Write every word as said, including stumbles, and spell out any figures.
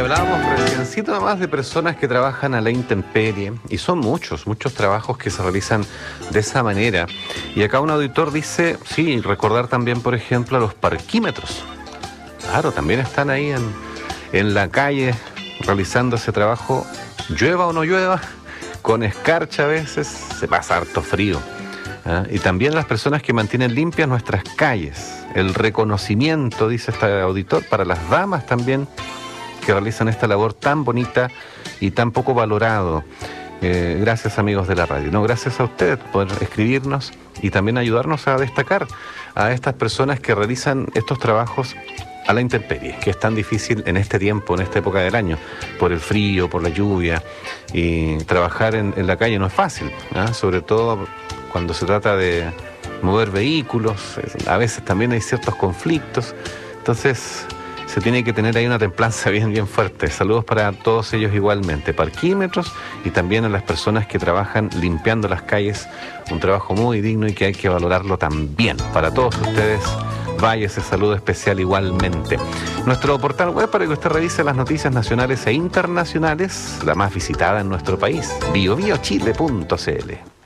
hablábamos reciencito nomás de personas que trabajan a la intemperie, y son muchos, muchos trabajos que se realizan de esa manera. Y acá un auditor dice, sí, recordar también, por ejemplo, a los parquímetros. Claro, también están ahí en, en la calle realizando ese trabajo, llueva o no llueva, con escarcha a veces, se pasa harto frío. ¿Ah? Y también las personas que mantienen limpias nuestras calles. El reconocimiento, dice este auditor, para las damas también, que realizan esta labor tan bonita y tan poco valorado. Eh, gracias, amigos de la radio. No, gracias a ustedes por escribirnos y también ayudarnos a destacar a estas personas que realizan estos trabajos a la intemperie, que es tan difícil en este tiempo, en esta época del año, por el frío, por la lluvia, y trabajar en, en la calle no es fácil, ¿eh? Sobre todo cuando se trata de mover vehículos, a veces también hay ciertos conflictos, entonces se tiene que tener ahí una templanza bien, bien fuerte. Saludos para todos ellos igualmente, parquímetros, y también a las personas que trabajan limpiando las calles, un trabajo muy digno y que hay que valorarlo también. Para todos ustedes, vaya ese saludo especial igualmente. Nuestro portal web para que usted revise las noticias nacionales e internacionales, la más visitada en nuestro país, bio bio chile punto c l.